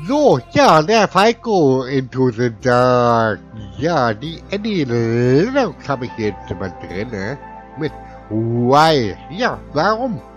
So, ja, der Falco into the Dark. Ja, die Erinnerung habe ich jetzt mal drin, ne? Mit Why. Ja, warum?